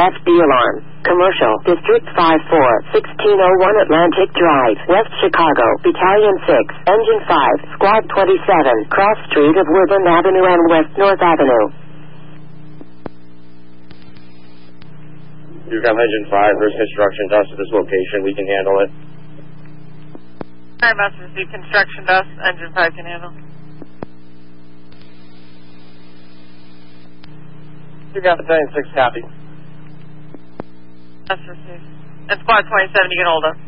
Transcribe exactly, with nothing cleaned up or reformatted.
F D alarm. Commercial, District five four, sixteen oh one Atlantic Drive, West Chicago, Battalion six, Engine five, Squad twenty-seven, Cross Street of Woodland Avenue and West North Avenue. You've got Engine five, there's construction dust at this location, we can handle it. Alright, Master C, construction dust, Engine five can handle. You got Battalion six copy. Master C. And Squad twenty-seven you can hold up.